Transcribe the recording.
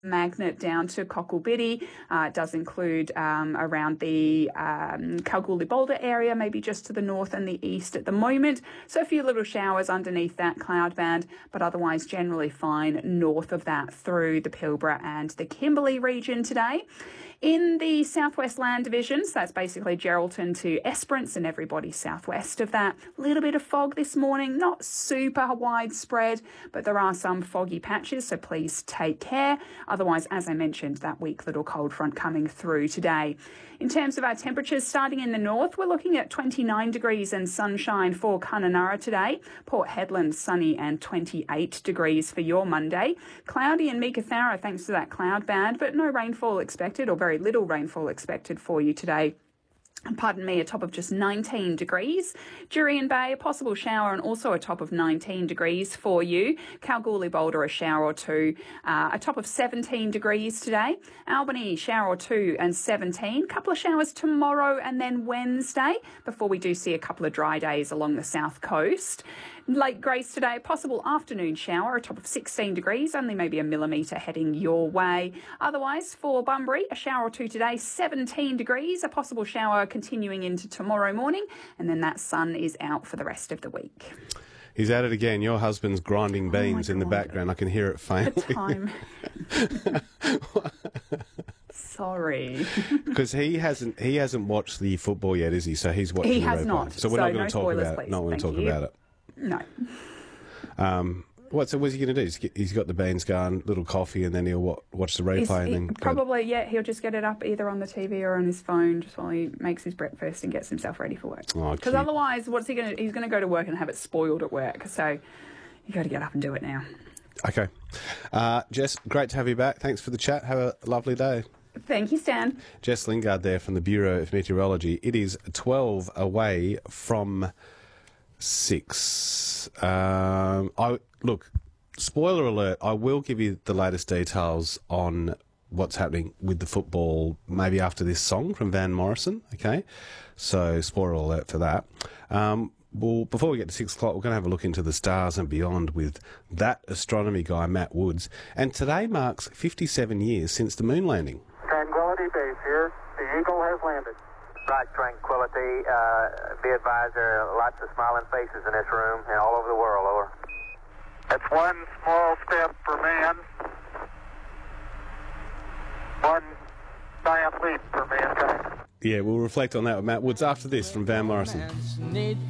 magnet down to Cocklebiddy. It does include around the Kalgoorlie-Boulder area, maybe just to the north and the east at the moment. So a few little showers underneath that cloud band, but otherwise generally fine north of that through the Pilbara and the Kimberley region today. In the Southwest Land Division, so that's basically Geraldton to Esperance and everybody southwest of that. A little bit of fog this morning, not super widespread, but there are some foggy patches, so please take care. Otherwise, as I mentioned, that weak little cold front coming through today. In terms of our temperatures, starting in the north, we're looking at 29 degrees and sunshine for Kununurra today. Port Hedland, sunny and 28 degrees for your Monday. Cloudy in Meekatharra thanks to that cloud band, but no rainfall expected, or very little rainfall expected for you today. Pardon me, a top of just 19 degrees. Jurien Bay, a possible shower and also a top of 19 degrees for you. Kalgoorlie-Boulder, a shower or two. A top of 17 degrees today. Albany, shower or two and 17. Couple of showers tomorrow and then Wednesday before we do see a couple of dry days along the south coast. Lake Grace today, possible afternoon shower, a top of 16 degrees, only maybe a millimetre heading your way. Otherwise, for Bunbury, a shower or two today, 17 degrees, a possible shower continuing into tomorrow morning, and then that sun is out for the rest of the week. He's at it again. Your husband's grinding beans in the background. I can hear it faintly. The time. Sorry. Because he hasn't watched the football yet, is he? So he's watching. He the has replay. not. So we're not going to talk about it. Not going to talk about it. No. What's he going to do? He's got the beans going, little coffee, and then he'll watch the replay. And then probably, he'll just get it up either on the TV or on his phone just while he makes his breakfast and gets himself ready for work. Because otherwise, what's he going to? He's going to go to work and have it spoiled at work. So you got to get up and do it now. Okay, Jess, great to have you back. Thanks for the chat. Have a lovely day. Thank you, Stan. Jess Lingard there from the Bureau of Meteorology. It is 12 away from 6. Look, spoiler alert, I will give you the latest details on what's happening with the football maybe after this song from Van Morrison, okay? So, spoiler alert for that. Well, before we get to 6 o'clock, we're going to have a look into the stars and beyond with that astronomy guy, Matt Woods. And today marks 57 years since the moon landing. Tranquility Base here. The Eagle has landed. Right, Tranquility. Be advised, there are lots of smiling faces in this room and all over the world, over. That's one small step for man, one giant leap for mankind. Yeah, we'll reflect on that with Matt Woods after this from Van Morrison.